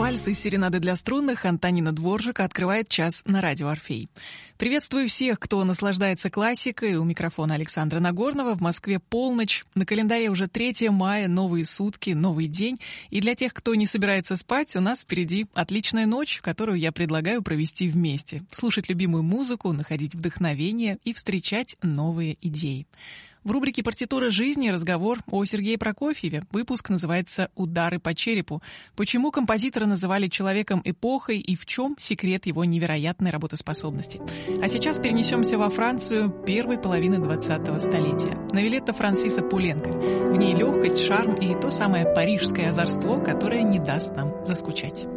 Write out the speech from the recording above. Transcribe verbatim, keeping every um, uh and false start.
Вальсы и серенады для струнных Антонина Дворжик открывает час на радио «Орфей». Приветствую всех, кто наслаждается классикой. У микрофона Александра Нагорнова. В Москве полночь. На календаре уже третьего мая, новые сутки, новый день. И для тех, кто не собирается спать, у нас впереди отличная ночь, которую я предлагаю провести вместе. Слушать любимую музыку, находить вдохновение и встречать новые идеи. В рубрике «Партитура жизни» разговор о Сергее Прокофьеве. Выпуск называется «Удары по черепу». Почему композитора называли человеком-эпохой и в чем секрет его невероятной работоспособности. А сейчас перенесемся во Францию первой половины двадцатого столетия. На Виолетта Франсиса Пуленко. В ней легкость, шарм и то самое парижское озорство, которое не даст нам заскучать.